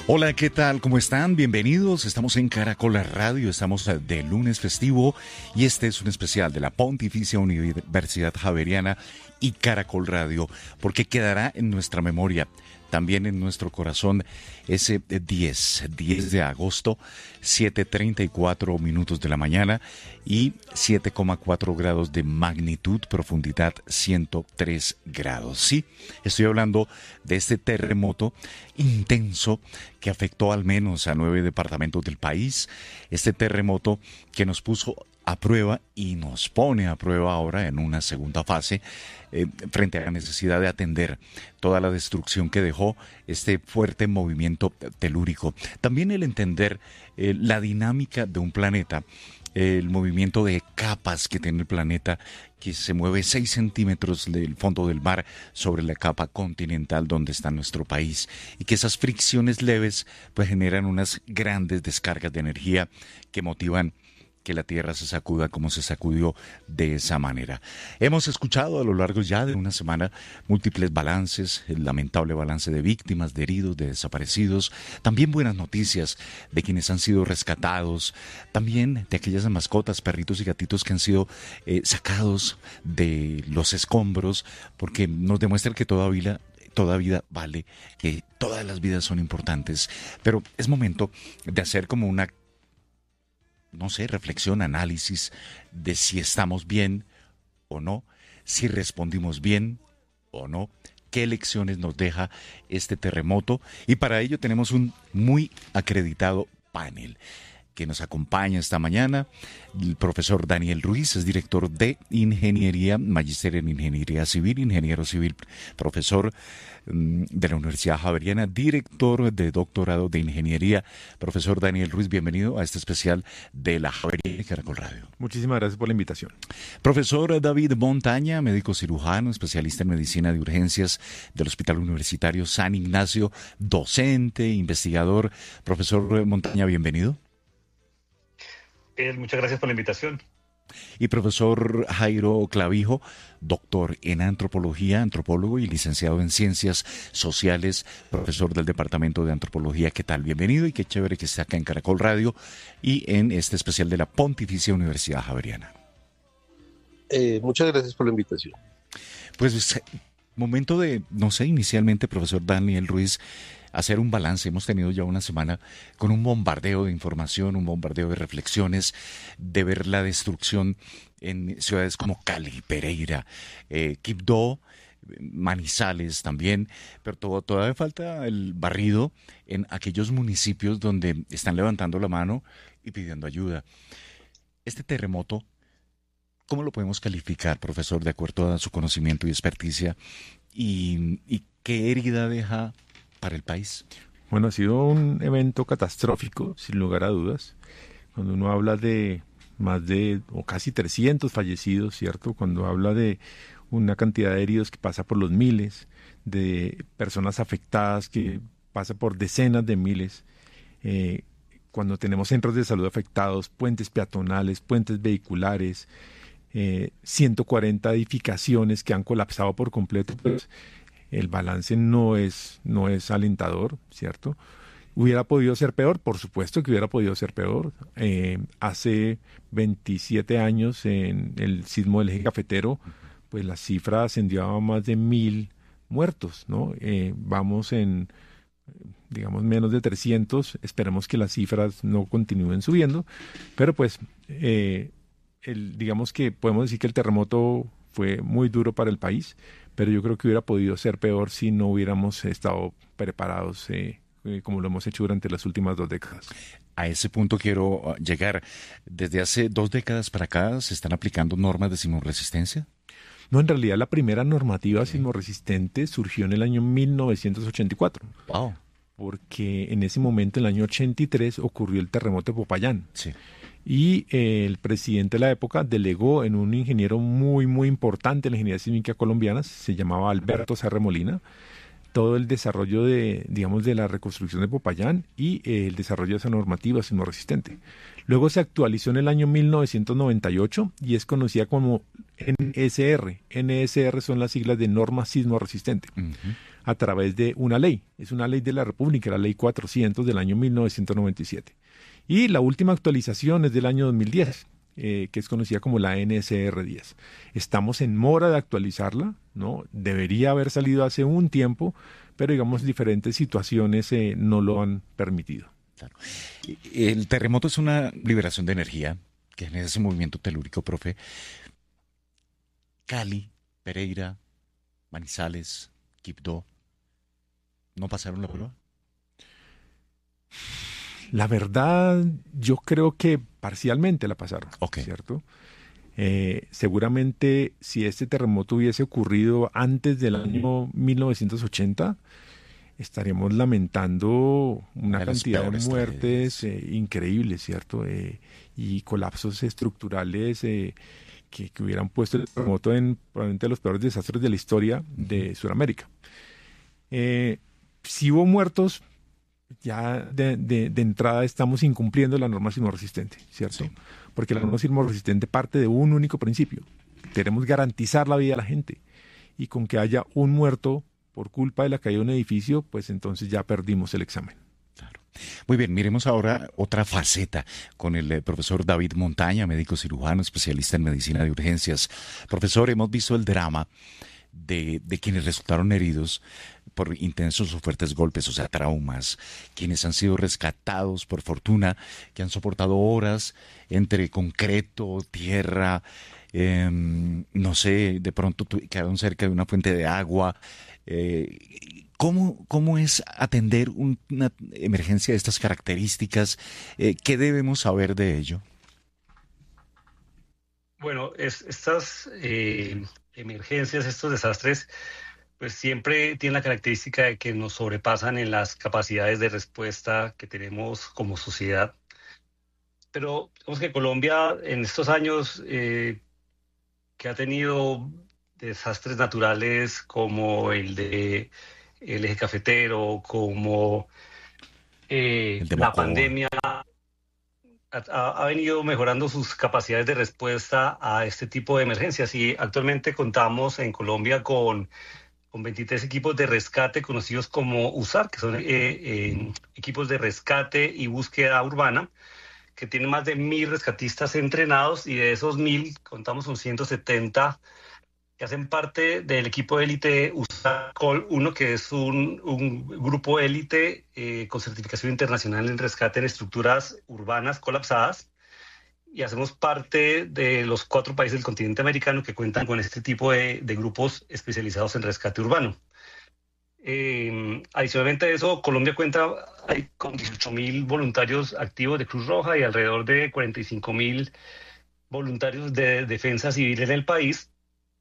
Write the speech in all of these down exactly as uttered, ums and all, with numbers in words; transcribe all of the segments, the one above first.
Hola, ¿qué tal? ¿Cómo están? Bienvenidos. Estamos en Caracol Radio, estamos de lunes festivo y este es un especial de la Pontificia Universidad Javeriana y Caracol Radio, porque quedará en nuestra memoria, también en nuestro corazón, ese diez de agosto, siete treinta y cuatro minutos de la mañana y siete coma cuatro grados de magnitud, profundidad ciento tres grados. Sí, estoy hablando de este terremoto intenso que afectó al menos a nueve departamentos del país, este terremoto que nos puso a prueba y nos pone a prueba ahora en una segunda fase eh, frente a la necesidad de atender toda la destrucción que dejó este fuerte movimiento telúrico. También el entender eh, la dinámica de un planeta, eh, el movimiento de capas que tiene el planeta, que se mueve seis centímetros del fondo del mar sobre la capa continental donde está nuestro país, y que esas fricciones leves pues generan unas grandes descargas de energía que motivan que la Tierra se sacuda como se sacudió de esa manera. Hemos escuchado a lo largo ya de una semana múltiples balances, el lamentable balance de víctimas, de heridos, de desaparecidos, también buenas noticias de quienes han sido rescatados, también de aquellas mascotas, perritos y gatitos que han sido eh, sacados de los escombros, porque nos demuestra que toda vida Toda vida vale, que todas las vidas son importantes, pero es momento de hacer como una no sé, reflexión, análisis de si estamos bien o no, si respondimos bien o no, qué lecciones nos deja este terremoto. Y para ello tenemos un muy acreditado panel que nos acompaña esta mañana. El profesor Daniel Ruiz es director de Ingeniería, Magister en Ingeniería Civil, ingeniero civil, profesor de la Universidad Javeriana, director de doctorado de Ingeniería. Profesor Daniel Ruiz, bienvenido a este especial de la Javeriana y Caracol Radio. Muchísimas gracias por la invitación. Profesor David Montaña, médico cirujano, especialista en medicina de urgencias del Hospital Universitario San Ignacio, docente, investigador. Profesor Montaña, bienvenido. Muchas gracias por la invitación. Y profesor Jairo Clavijo, doctor en antropología, antropólogo y licenciado en ciencias sociales, profesor del Departamento de Antropología. ¿Qué tal? Bienvenido y qué chévere que esté acá en Caracol Radio y en este especial de la Pontificia Universidad Javeriana. Eh, muchas gracias por la invitación. Pues momento de, no sé, inicialmente, profesor Daniel Ruiz, hacer un balance. Hemos tenido ya una semana con un bombardeo de información, un bombardeo de reflexiones, de ver la destrucción en ciudades como Cali, Pereira, eh, Quibdó, Manizales también, pero todo, todavía falta el barrido en aquellos municipios donde están levantando la mano y pidiendo ayuda. Este terremoto, ¿cómo lo podemos calificar, profesor, de acuerdo a su conocimiento y experticia? ¿Y, y qué herida deja para el país? Bueno, ha sido un evento catastrófico, sin lugar a dudas. Cuando uno habla de más de, o casi trescientos fallecidos, ¿cierto? Cuando habla de una cantidad de heridos que pasa por los miles, de personas afectadas que pasa por decenas de miles, eh, cuando tenemos centros de salud afectados, puentes peatonales, puentes vehiculares, eh, ciento cuarenta edificaciones que han colapsado por completo, pues el balance no es, no es alentador, ¿cierto? ¿Hubiera podido ser peor? Por supuesto que hubiera podido ser peor. Eh, hace veintisiete años, en el sismo del eje cafetero, pues la cifra ascendió a más de mil muertos, ¿no? Eh, vamos en, digamos, menos de trescientos. Esperemos que las cifras no continúen subiendo, pero pues, eh, el, digamos que podemos decir que el terremoto fue muy duro para el país, pero yo creo que hubiera podido ser peor si no hubiéramos estado preparados eh, eh, como lo hemos hecho durante las últimas dos décadas. A ese punto quiero llegar. ¿Desde hace dos décadas para acá se están aplicando normas de sismoresistencia? No, en realidad la primera normativa sí. sismorresistente surgió en el año mil novecientos ochenta y cuatro. Wow. Porque en ese momento, en el año ochenta y tres, ocurrió el terremoto de Popayán. Sí. Y eh, el presidente de la época delegó en un ingeniero muy, muy importante en la ingeniería sísmica colombiana, se llamaba Alberto Sarre Molina, todo el desarrollo de, digamos, de la reconstrucción de Popayán y eh, el desarrollo de esa normativa sismorresistente. Luego se actualizó en el año mil novecientos noventa y ocho y es conocida como N S R. N S R son las siglas de norma sismorresistente. Uh-huh. a través de una ley. Es una ley de la República, la ley cuatrocientos del año mil novecientos noventa y siete. Y la última actualización es del año dos mil diez, eh, que es conocida como la N S R diez. Estamos en mora de actualizarla, ¿no? Debería haber salido hace un tiempo, pero digamos diferentes situaciones eh, no lo han permitido. Claro. El terremoto es una liberación de energía que genera ese movimiento telúrico, profe. Cali, Pereira, Manizales, Quibdó, ¿no pasaron la prueba? La verdad, yo creo que parcialmente la pasaron, okay. ¿Cierto? Eh, seguramente si este terremoto hubiese ocurrido antes del año mil novecientos ochenta, estaríamos lamentando una cantidad de muertes eh, increíbles, ¿cierto? Eh, y colapsos estructurales eh, que, que hubieran puesto el terremoto en probablemente los peores desastres de la historia de Sudamérica. Eh, si hubo muertos, ya de, de, de entrada estamos incumpliendo la norma sismo resistente, ¿cierto? Sí. Porque la norma sismo resistente parte de un único principio. Queremos garantizar la vida de la gente. Y con que haya un muerto por culpa de la caída de un edificio, pues entonces ya perdimos el examen. Claro. Muy bien, miremos ahora otra faceta con el eh, profesor David Montaña, médico cirujano, especialista en medicina de urgencias. Profesor, hemos visto el drama de, de quienes resultaron heridos por intensos o fuertes golpes, o sea, traumas, quienes han sido rescatados por fortuna, que han soportado horas entre concreto, tierra, eh, no sé, de pronto quedaron cerca de una fuente de agua. Eh, ¿cómo, ¿Cómo es atender un, una emergencia de estas características? Eh, ¿Qué debemos saber de ello? Bueno, es, estas eh, emergencias, estos desastres, pues siempre tienen la característica de que nos sobrepasan en las capacidades de respuesta que tenemos como sociedad. Pero digamos que Colombia en estos años eh, que ha tenido desastres naturales como el de el eje cafetero, como eh, el de la Mocoa. pandemia, ha, ha venido mejorando sus capacidades de respuesta a este tipo de emergencias. Y actualmente contamos en Colombia con, con veintitrés equipos de rescate conocidos como U S A R, que son eh, eh, equipos de rescate y búsqueda urbana, que tienen más de mil rescatistas entrenados, y de esos mil contamos con ciento setenta que hacen parte del equipo élite U S A R Col uno, que es un, un grupo élite eh, con certificación internacional en rescate en estructuras urbanas colapsadas, y hacemos parte de los cuatro países del continente americano que cuentan con este tipo de, de grupos especializados en rescate urbano. Eh, adicionalmente a eso, Colombia cuenta hay, con dieciocho mil voluntarios activos de Cruz Roja y alrededor de cuarenta y cinco mil voluntarios de defensa civil en el país,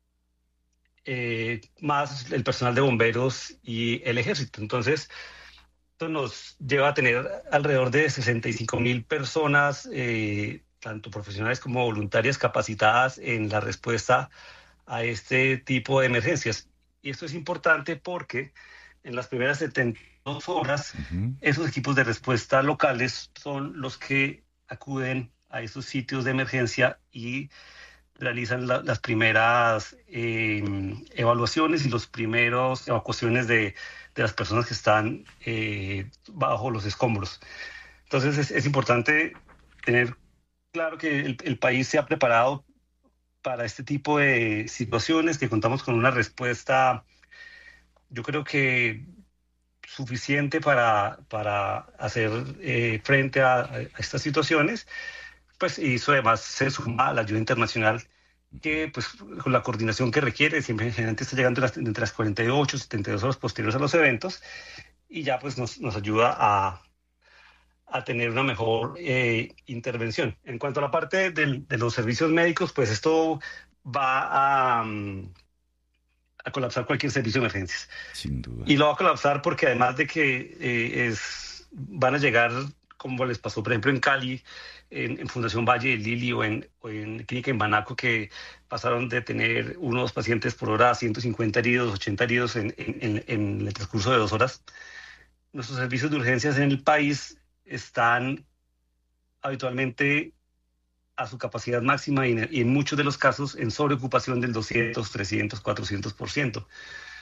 eh, más el personal de bomberos y el ejército. Entonces, esto nos lleva a tener alrededor de sesenta y cinco mil personas, eh, tanto profesionales como voluntarias, capacitadas en la respuesta a este tipo de emergencias. Y esto es importante porque en las primeras setenta y dos horas, uh-huh. esos equipos de respuesta locales son los que acuden a esos sitios de emergencia y realizan la, las primeras eh, evaluaciones y los primeros evacuaciones de, de las personas que están eh, bajo los escombros. Entonces es, es importante tener claro que el, el país se ha preparado para este tipo de situaciones, que contamos con una respuesta, yo creo que suficiente para, para hacer eh, frente a, a estas situaciones. Pues, y eso además se suma a la ayuda internacional, que pues con la coordinación que requiere, siempre generalmente está llegando las, entre las cuarenta y ocho y setenta y dos horas posteriores a los eventos, y ya pues nos, nos ayuda a, a tener una mejor eh, intervención. En cuanto a la parte del, de los servicios médicos, pues esto va a, a colapsar cualquier servicio de emergencias. Sin duda. Y lo va a colapsar porque además de que eh, es, van a llegar, como les pasó por ejemplo en Cali, en, en Fundación Valle del Lili, o en, o en Clínica en Banaco, que pasaron de tener unos pacientes por hora a ciento cincuenta heridos, ochenta heridos en, en, en el transcurso de dos horas. Nuestros servicios de urgencias en el país están habitualmente a su capacidad máxima y en, y en muchos de los casos en sobreocupación del doscientos, trescientos, cuatrocientos por ciento.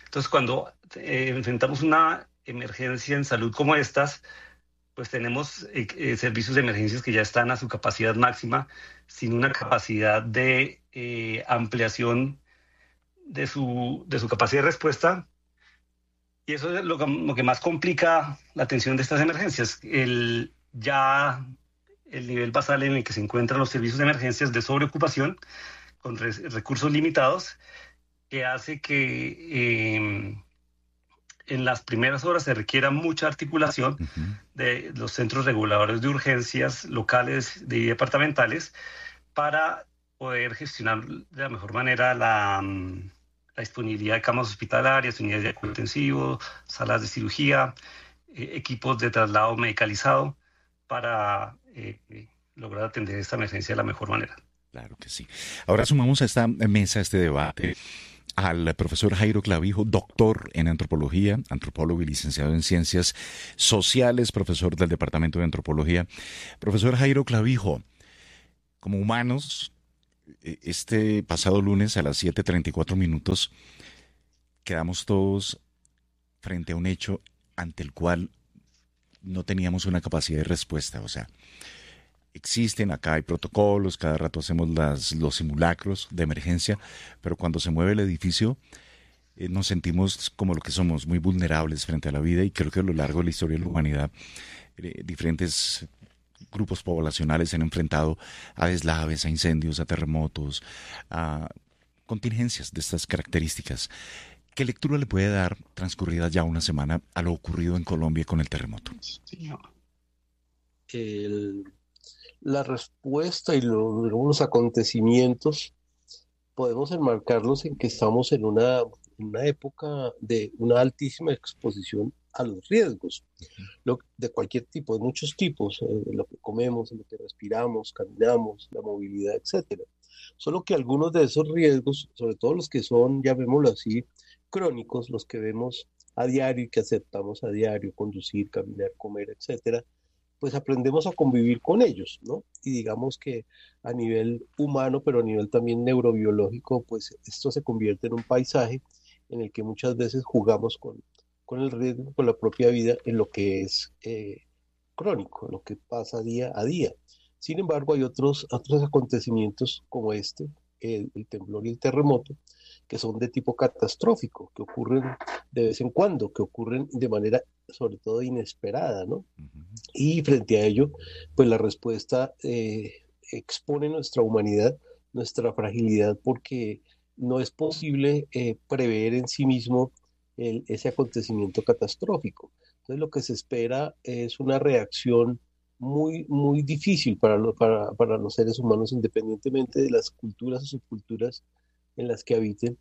Entonces, cuando eh, enfrentamos una emergencia en salud como estas, pues tenemos eh, eh, servicios de emergencias que ya están a su capacidad máxima, sin una capacidad de eh, ampliación de su, de su capacidad de respuesta. Y eso es lo que, lo que más complica la atención de estas emergencias. El, ya el nivel basal en el que se encuentran los servicios de emergencias de sobreocupación, con re- recursos limitados, que hace que eh, en las primeras horas se requiera mucha articulación Ujú. de los centros reguladores de urgencias locales y departamentales para poder gestionar de la mejor manera la, mm, la disponibilidad de camas hospitalarias, unidades de cuidado intensivo, salas de cirugía, eh, equipos de traslado medicalizado para eh, eh, lograr atender esta emergencia de la mejor manera. Claro que sí. Ahora sumamos a esta mesa, a este debate, al profesor Jairo Clavijo, doctor en antropología, antropólogo y licenciado en ciencias sociales, profesor del Departamento de Antropología. Profesor Jairo Clavijo, como humanos, eh, este pasado lunes a las siete treinta y cuatro minutos quedamos todos frente a un hecho ante el cual no teníamos una capacidad de respuesta. O sea, existen, acá hay protocolos, cada rato hacemos las, los simulacros de emergencia, pero cuando se mueve el edificio eh, nos sentimos como lo que somos, muy vulnerables frente a la vida, y creo que a lo largo de la historia de la humanidad eh, diferentes grupos poblacionales se han enfrentado a deslaves, a incendios, a terremotos, a contingencias de estas características. ¿Qué lectura le puede dar, transcurrida ya una semana, a lo ocurrido en Colombia con el terremoto? Sí. El- la respuesta y lo- digamos, los acontecimientos podemos enmarcarlos en que estamos en una, una época de una altísima exposición a los riesgos, lo- de cualquier tipo, de muchos tipos, eh, de lo que comemos, de lo que respiramos, caminamos, la movilidad, etcétera. Solo que algunos de esos riesgos, sobre todo los que son, llamémoslo así, crónicos, los que vemos a diario y que aceptamos a diario, conducir, caminar, comer, etcétera, pues aprendemos a convivir con ellos, ¿no? Y digamos que a nivel humano, pero a nivel también neurobiológico, pues esto se convierte en un paisaje en el que muchas veces jugamos con, con el riesgo, con la propia vida, en lo que es eh, crónico, en lo que pasa día a día. Sin embargo, hay otros, otros acontecimientos como este, el, el temblor y el terremoto, que son de tipo catastrófico, que ocurren de vez en cuando, que ocurren de manera sobre todo inesperada, ¿no? Ujú. Y frente a ello, pues la respuesta eh, expone nuestra humanidad, nuestra fragilidad, porque no es posible eh, prever en sí mismo el- ese acontecimiento catastrófico. Entonces lo que se espera es una reacción muy, muy difícil para, lo- para, para los seres humanos, independientemente de las culturas o subculturas en las que habiten,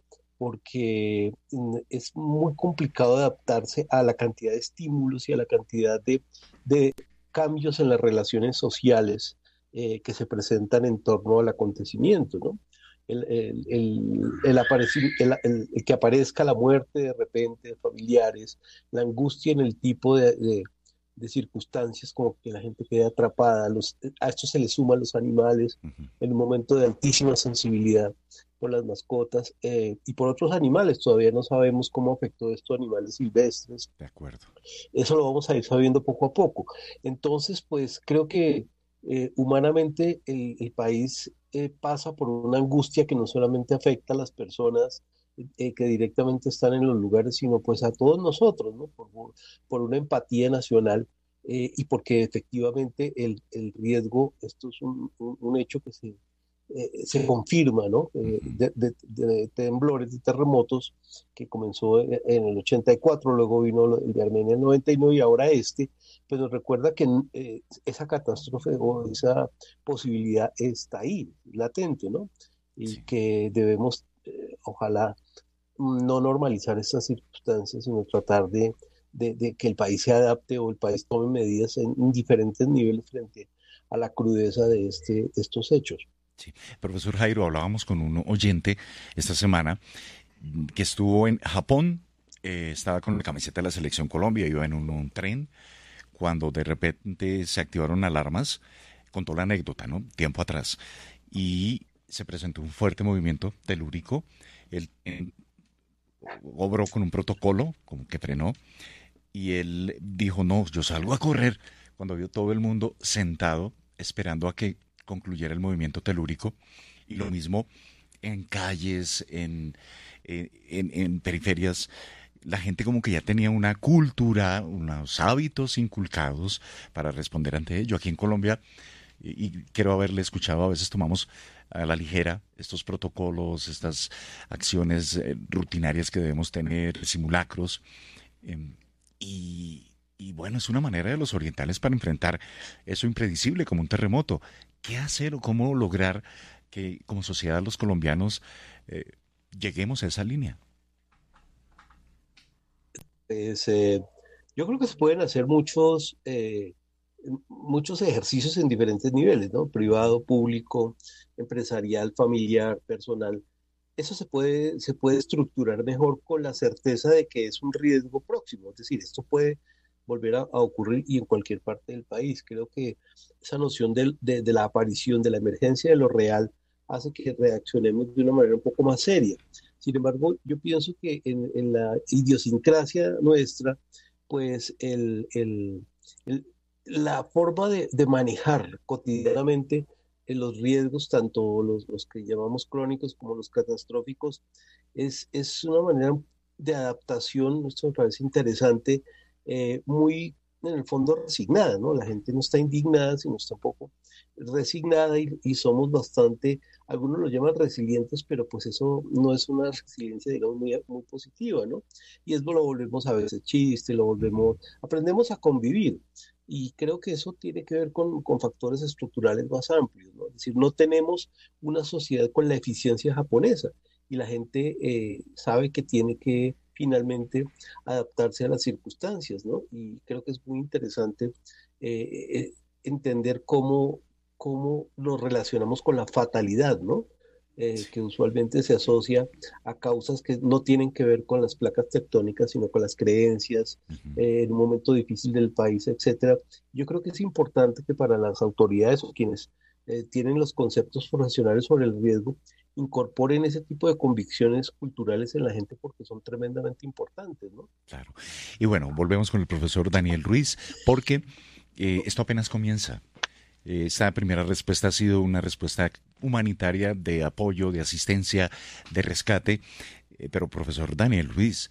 porque mm, es muy complicado adaptarse a la cantidad de estímulos y a la cantidad de, de cambios en las relaciones sociales eh, que se presentan en torno al acontecimiento, ¿no? El, el, el, el, apareci- el- el- el que aparezca la muerte de repente de familiares, la angustia en el tipo de, de- de circunstancias como que la gente quede atrapada, los, a esto se le suman los animales Ujú. en un momento de altísima sensibilidad por las mascotas eh, y por otros animales. Todavía no sabemos cómo afectó esto a animales silvestres. De acuerdo. Eso lo vamos a ir sabiendo poco a poco. Entonces, pues creo que eh, humanamente el, el país eh, pasa por una angustia que no solamente afecta a las personas eh, que directamente están en los lugares, sino pues a todos nosotros, ¿no? Por, por una empatía nacional eh, y porque efectivamente el, el riesgo, esto es un, un, un hecho que se, eh, se confirma, ¿no? Eh, Ujú. de, de, de, temblores, de terremotos, que comenzó en, en el ochenta y cuatro, luego vino el de Armenia en el noventa y nueve y ahora este, pues nos recuerda que eh, esa catástrofe o esa posibilidad está ahí, latente, ¿no? Y Sí. que debemos, eh, ojalá, no normalizar estas circunstancias, sino tratar de, de, de, que el país se adapte o el país tome medidas en diferentes niveles frente a la crudeza de, este, de estos hechos. Sí. Profesor Jairo, hablábamos con un oyente esta semana que estuvo en Japón, eh, estaba con la camiseta de la Selección Colombia, iba en un, un tren, cuando de repente se activaron alarmas, contó la anécdota, ¿no? Tiempo atrás, y se presentó un fuerte movimiento telúrico, el, obró con un protocolo, como que frenó, y él dijo, no, yo salgo a correr, cuando vio todo el mundo sentado esperando a que concluyera el movimiento telúrico, y lo mismo en calles, en, en, en, en periferias, la gente como que ya tenía una cultura, unos hábitos inculcados para responder ante ello. Aquí en Colombia, y, y quiero haberle escuchado, a veces tomamos a la ligera estos protocolos, estas acciones eh, rutinarias que debemos tener, simulacros, eh, y, y bueno, es una manera de los orientales para enfrentar eso impredecible como un terremoto. ¿Qué hacer o cómo lograr que como sociedad los colombianos eh, lleguemos a esa línea? Pues, eh, yo creo que se pueden hacer muchos, eh, muchos ejercicios en diferentes niveles, ¿no? Privado, público, empresarial, familiar, personal. Eso se puede, se puede estructurar mejor con la certeza de que es un riesgo próximo. Es decir, esto puede volver a, a ocurrir y en cualquier parte del país. Creo que esa noción del- de, de la aparición, de la emergencia de lo real, hace que reaccionemos de una manera un poco más seria. Sin embargo, yo pienso que en, en la idiosincrasia nuestra, pues el, el- el- la forma de, de manejar cotidianamente eh, los riesgos, tanto los, los que llamamos crónicos como los catastróficos, es, es una manera de adaptación, esto me parece interesante, eh, muy en el fondo resignada, ¿no? La gente no está indignada, sino está un poco resignada y, y somos bastante, algunos lo llaman resilientes, pero pues eso no es una resiliencia, digamos, muy, muy positiva, ¿no? Y es lo volvemos a veces chiste, lo volvemos, aprendemos a convivir. Y creo que eso tiene que ver con, con factores estructurales más amplios, ¿no? Es decir, no tenemos una sociedad con la eficiencia japonesa y la gente eh, sabe que tiene que finalmente adaptarse a las circunstancias, ¿no? Y creo que es muy interesante eh, eh, entender cómo, cómo nos relacionamos con la fatalidad, ¿no? Eh, que usualmente se asocia a causas que no tienen que ver con las placas tectónicas, sino con las creencias, Ujú. eh, en un momento difícil del país, etcétera. Yo creo que es importante que para las autoridades o quienes eh, tienen los conceptos profesionales sobre el riesgo, incorporen ese tipo de convicciones culturales en la gente porque son tremendamente importantes, ¿no? Claro. Y bueno, volvemos con el profesor Daniel Ruiz, porque eh, esto apenas comienza. Eh, Esta primera respuesta ha sido una respuesta humanitaria de apoyo, de asistencia, de rescate. Eh, pero profesor Daniel Ruiz,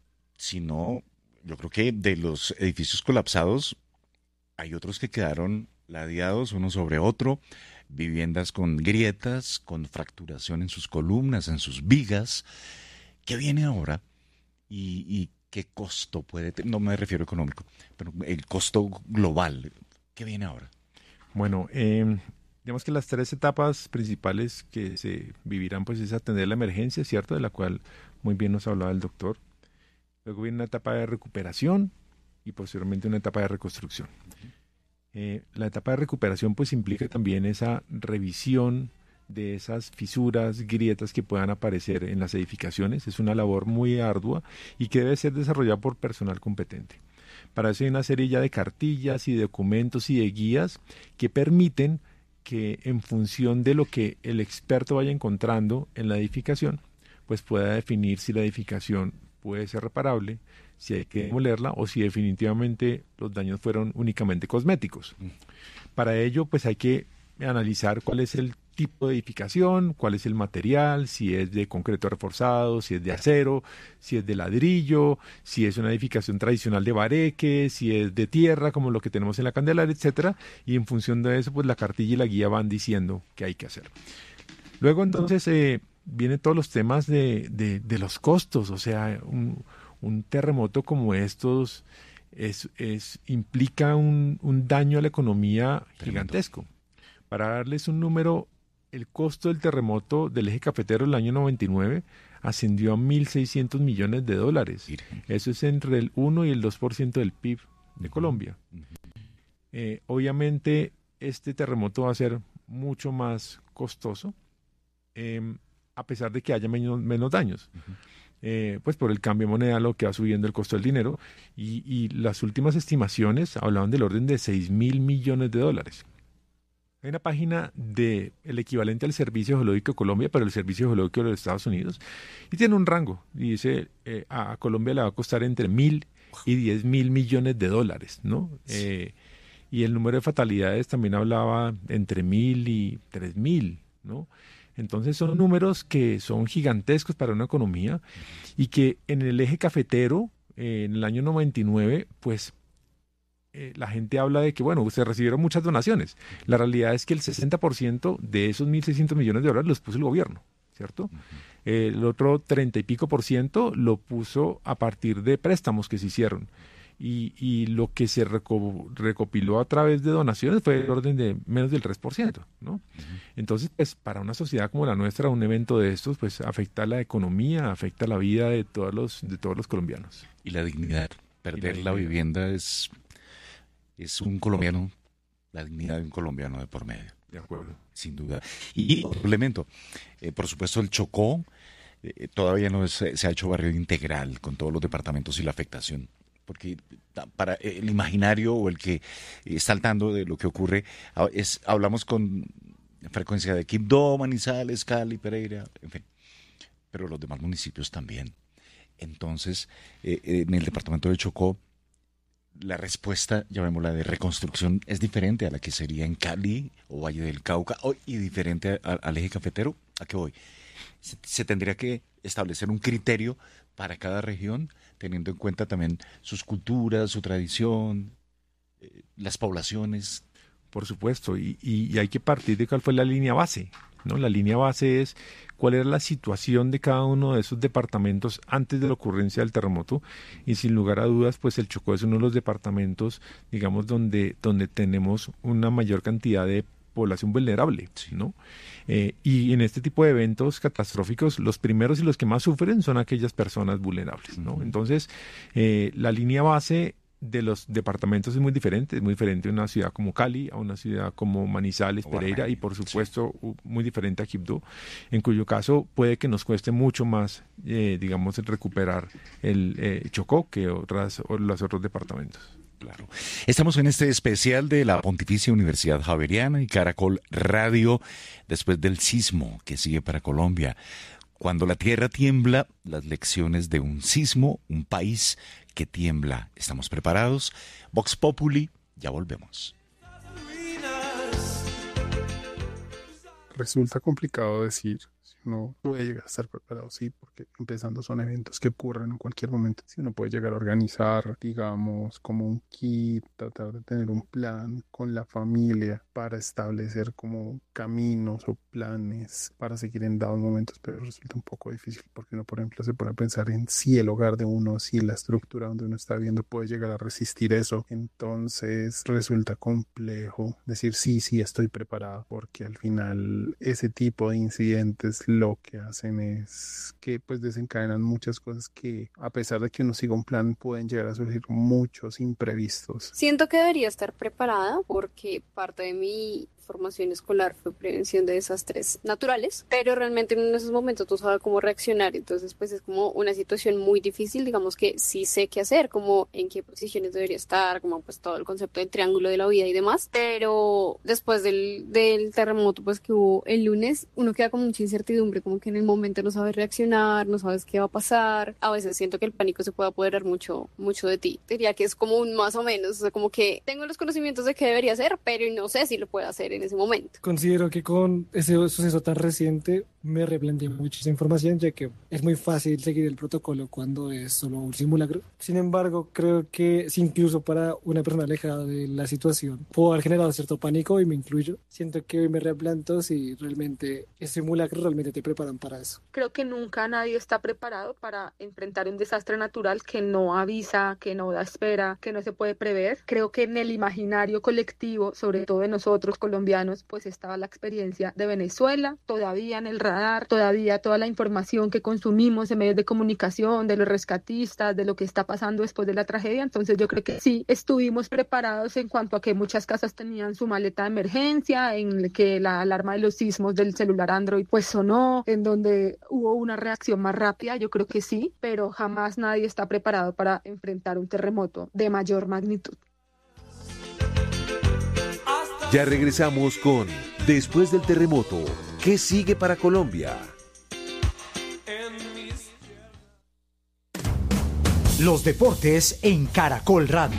si no, yo creo que de los edificios colapsados hay otros que quedaron ladeados uno sobre otro, viviendas con grietas, con fracturación en sus columnas, en sus vigas. ¿Qué viene ahora? ¿Y, y qué costo puede tener? No me refiero económico, pero el costo global. ¿Qué viene ahora? Bueno, eh, digamos que las tres etapas principales que se vivirán pues es atender la emergencia, ¿cierto? De la cual muy bien nos hablaba el doctor. Luego viene una etapa de recuperación y posteriormente una etapa de reconstrucción. Eh, la etapa de recuperación pues implica también esa revisión de esas fisuras, grietas que puedan aparecer en las edificaciones. Es una labor muy ardua y que debe ser desarrollada por personal competente. Para eso hay una serie ya de cartillas y de documentos y de guías que permiten que en función de lo que el experto vaya encontrando en la edificación, pues pueda definir si la edificación puede ser reparable, si hay que demolerla o si definitivamente los daños fueron únicamente cosméticos. Para ello, pues hay que analizar cuál es el tipo de edificación, cuál es el material, si es de concreto reforzado, si es de acero, si es de ladrillo, si es una edificación tradicional de bareque, si es de tierra, como lo que tenemos en la Candelaria, etcétera. Y en función de eso, pues la cartilla y la guía van diciendo qué hay que hacer. Luego, entonces, eh, vienen todos los temas de, de, de los costos, o sea, un, un terremoto como estos es, es, implica un, un daño a la economía Tremendo. gigantesco. Para darles un número, el costo del terremoto del eje cafetero del año noventa y nueve ascendió a mil seiscientos millones de dólares. Virgen. Eso es entre el uno y el dos por ciento del P I B de Colombia. Ujú. Eh, obviamente, este terremoto va a ser mucho más costoso, eh, a pesar de que haya menos, menos daños. Ujú. Eh, pues por el cambio de moneda, lo que va subiendo el costo del dinero, y, y las últimas estimaciones hablaban del orden de seis mil millones de dólares. Hay una página de el equivalente al Servicio Geológico de Colombia, pero el Servicio Geológico de los Estados Unidos, y tiene un rango. Y dice, eh, a Colombia le va a costar entre mil y diez mil millones de dólares, ¿no? Sí. Eh, y el número de fatalidades también hablaba entre mil y tres mil, ¿no? Entonces son números que son gigantescos para una economía y que en el eje cafetero, eh, en el año noventa y nueve, pues Eh, la gente habla de que, bueno, se recibieron muchas donaciones. La realidad es que el sesenta por ciento de esos mil seiscientos millones de dólares los puso el gobierno, ¿cierto? Uh-huh. Eh, el otro treinta y pico por ciento lo puso a partir de préstamos que se hicieron. Y, y lo que se reco- recopiló a través de donaciones fue el orden de menos del tres por ciento, ¿no? Uh-huh. Entonces, pues, para una sociedad como la nuestra, un evento de estos, pues, afecta la economía, afecta la vida de todos los, de todos los colombianos. Y la dignidad. Perder la, la vivienda es... Es un colombiano, la dignidad de un colombiano de por medio. De acuerdo. Sin duda. Y otro elemento, eh, por supuesto el Chocó, eh, todavía no es, se ha hecho barrio integral con todos los departamentos y la afectación. Porque para el imaginario o el que está al tanto de lo que ocurre, es, hablamos con frecuencia de Quibdó, Manizales, Cali, Pereira, en fin. Pero los demás municipios también. Entonces, eh, en el departamento del Chocó, la respuesta, llamémosla de reconstrucción, es diferente a la que sería en Cali o Valle del Cauca o, y diferente a, a, al eje cafetero. ¿A qué voy? Se, se tendría que establecer un criterio para cada región, teniendo en cuenta también sus culturas, su tradición, eh, las poblaciones. Por supuesto, y, y, y hay que partir de cuál fue la línea base, ¿no? La línea base es cuál era la situación de cada uno de esos departamentos antes de la ocurrencia del terremoto, y sin lugar a dudas, pues el Chocó es uno de los departamentos, digamos, donde, donde tenemos una mayor cantidad de población vulnerable, ¿no? Eh, y en este tipo de eventos catastróficos, los primeros y los que más sufren son aquellas personas vulnerables, ¿no? Uh-huh. Entonces, eh, la línea base de los departamentos es muy diferente, es muy diferente a una ciudad como Cali, a una ciudad como Manizales, Pereira y por supuesto sí. muy diferente a Quibdó, en cuyo caso puede que nos cueste mucho más, eh, digamos, recuperar el eh, Chocó que otras, o los otros departamentos. Claro. Estamos en este especial de la Pontificia Universidad Javeriana y Caracol Radio después del sismo que sigue para Colombia. Cuando la tierra tiembla, las lecciones de un sismo, un país que tiembla. ¿Estamos preparados? Vox Populi, ya volvemos. Resulta complicado decir si uno puede llegar a estar preparado, sí, porque empezando son eventos que ocurren en cualquier momento. Si uno puede llegar a organizar, digamos, como un kit, tratar de tener un plan con la familia para establecer como caminos o planes para seguir en dados momentos, pero resulta un poco difícil porque uno, por ejemplo, se pone a pensar en si el hogar de uno, si la estructura donde uno está viviendo puede llegar a resistir eso. Entonces resulta complejo decir sí, sí, estoy preparado, porque al final ese tipo de incidentes lo que hacen es que pues desencadenan muchas cosas que, a pesar de que uno siga un plan, pueden llegar a surgir muchos imprevistos. Siento que debería estar preparada porque parte de mi formación escolar fue prevención de desastres naturales, pero realmente en esos momentos tú sabes cómo reaccionar, entonces pues es como una situación muy difícil, digamos que sí sé qué hacer, como en qué posiciones debería estar, como pues todo el concepto del triángulo de la vida y demás, pero después del, del terremoto pues que hubo el lunes, uno queda con mucha incertidumbre, como que en el momento no sabes reaccionar, no sabes qué va a pasar, a veces siento que el pánico se puede apoderar mucho, mucho de ti, diría que es como un más o menos, o sea, como que tengo los conocimientos de qué debería hacer, pero no sé si lo puedo hacer en ese momento. Considero que con ese suceso tan reciente me replanteé mucha información, ya que es muy fácil seguir el protocolo cuando es solo un simulacro. Sin embargo, creo que si incluso para una persona alejada de la situación puedo haber generado cierto pánico, y me incluyo, siento que hoy me replanteo si realmente ese simulacro realmente te preparan para eso. Creo que nunca nadie está preparado para enfrentar un desastre natural que no avisa, que no da espera, que no se puede prever. Creo que en el imaginario colectivo, sobre todo de nosotros colombianos, pues estaba la experiencia de Venezuela, todavía en el radar, todavía toda la información que consumimos en medios de comunicación, de los rescatistas, de lo que está pasando después de la tragedia. Entonces yo creo que sí estuvimos preparados en cuanto a que muchas casas tenían su maleta de emergencia, en que la alarma de los sismos del celular Android pues sonó, en donde hubo una reacción más rápida. Yo creo que sí, pero jamás nadie está preparado para enfrentar un terremoto de mayor magnitud. Hasta Ya regresamos con Después del terremoto, ¿qué sigue para Colombia? Los deportes en Caracol Radio.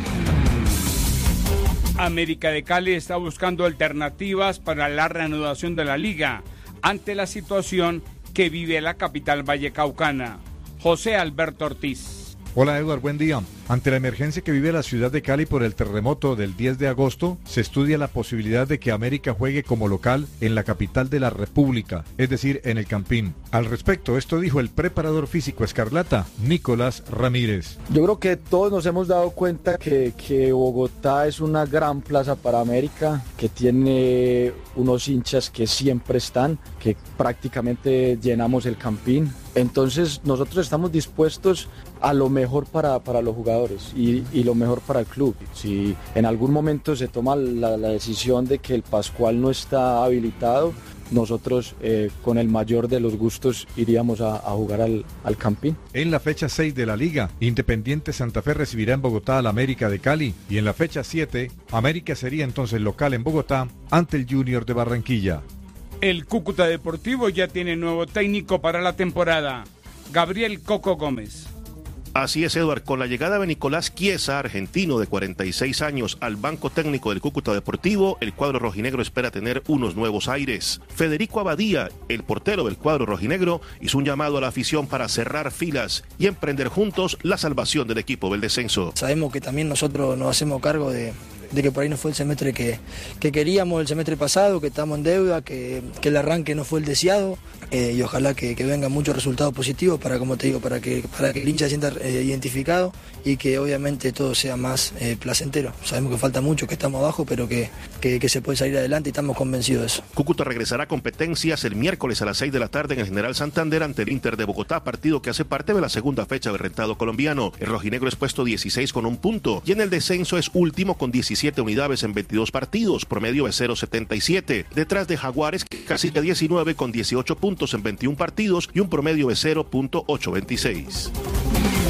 América de Cali está buscando alternativas para la reanudación de la liga ante la situación que vive la capital vallecaucana. José Alberto Ortiz. Hola Eduardo, buen día. Ante la emergencia que vive la ciudad de Cali por el terremoto del diez de agosto, se estudia la posibilidad de que América juegue como local en la capital de la República, es decir, en el Campín. Al respecto, esto dijo el preparador físico escarlata, Nicolás Ramírez. Yo creo que todos nos hemos dado cuenta que, que Bogotá es una gran plaza para América, que tiene unos hinchas que siempre están, que prácticamente llenamos el Campín. Entonces nosotros estamos dispuestos a lo mejor para, para los jugadores y, y lo mejor para el club. Si en algún momento se toma la, la decisión de que el Pascual no está habilitado, nosotros eh, con el mayor de los gustos iríamos a, a jugar al, al Campín. En la fecha seis de la Liga, Independiente Santa Fe recibirá en Bogotá al América de Cali y en la fecha siete, América sería entonces local en Bogotá ante el Junior de Barranquilla. El Cúcuta Deportivo ya tiene nuevo técnico para la temporada, Gabriel Coco Gómez. Así es, Eduard, con la llegada de Nicolás Chiesa, argentino de cuarenta y seis años, al banco técnico del Cúcuta Deportivo, el cuadro rojinegro espera tener unos nuevos aires. Federico Abadía, el portero del cuadro rojinegro, hizo un llamado a la afición para cerrar filas y emprender juntos la salvación del equipo del descenso. Sabemos que también nosotros nos hacemos cargo de... de que por ahí no fue el semestre que, que queríamos el semestre pasado, que estamos en deuda, que, que el arranque no fue el deseado eh, y ojalá que, que vengan muchos resultados positivos para, como te digo, para que, para que el hincha se sienta eh, identificado y que obviamente todo sea más eh, placentero. Sabemos que falta mucho, que estamos abajo, pero que, que, que se puede salir adelante y estamos convencidos de eso. Cúcuta regresará a competencias el miércoles a las seis de la tarde en el General Santander ante el Inter de Bogotá, partido que hace parte de la segunda fecha del rentado colombiano. El rojinegro es puesto dieciséis con un punto y en el descenso es último con diecisiete unidades en veintidós partidos, promedio de cero punto setenta y siete, detrás de Jaguares que casi de diecinueve con dieciocho puntos en veintiún partidos y un promedio de cero punto ochocientos veintiséis.